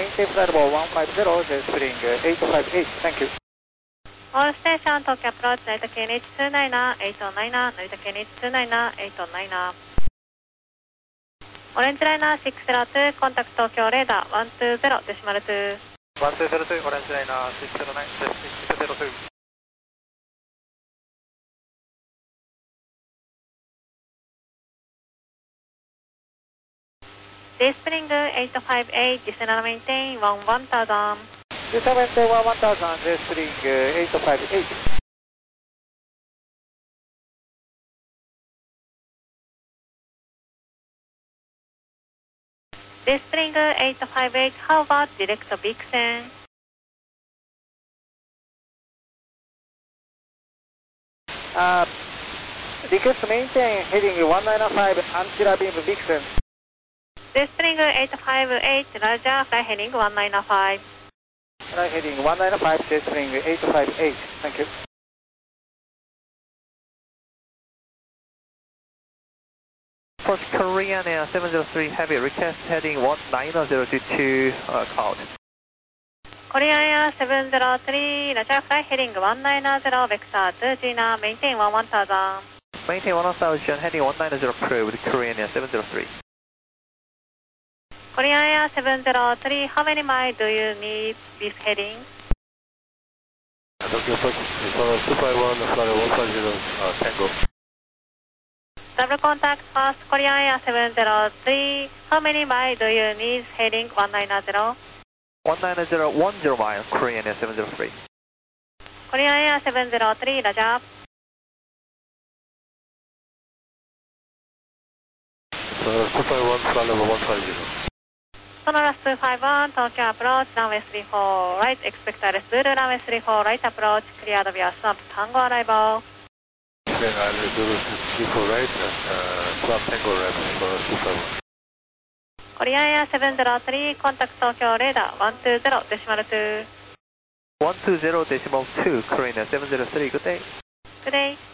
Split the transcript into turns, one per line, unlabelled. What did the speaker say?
maintain flight level 150, J Spring 858, thank you.
All station, Tokyo approach, Narita KNH 299, 809, Narita KNH 299, 809. Orange Liner 602, contact Tokyo radar 120, decimal 2.
1202, Orange Liner 609, 602.
J Spring 858, descend maintain 1000.
Descend maintain 1000, J Spring 858.
J Spring 858, how about direct Vixen?
Request maintain heading 195, Antira beam Vixen.
J Spring 858, Roger, fly heading 195.
Fly heading 195, J Spring 858, thank you.
For Korean Air 703 Heavy, request heading 19022, cloud.
Korean Air 703, Roger, fly heading 190, vector 29, maintain 1000.
Maintain 1000, heading 190 approved, Korean Air 703.
Korean Air 703, how many miles do you need this heading?
Tokyo Approach, 251, flight 150, Tango.
Double contact first, Korean Air 703, how many miles do you need heading 190?
190, 10 miles, Korean Air 703.
Korean Air 703, Roger.
So 251, flight level 150.
Sonoras 251, Tokyo approach, runway 34 right, expect arrest Zulu, runway 34 right approach, cleared via swamp, Tango arrival.
Then I'll do 34 right, swap Tango arrival for 251.
Korean Air 703, contact Tokyo radar 120, decimal 2.
120, decimal 2, Korean Air 703, good day.
Good day.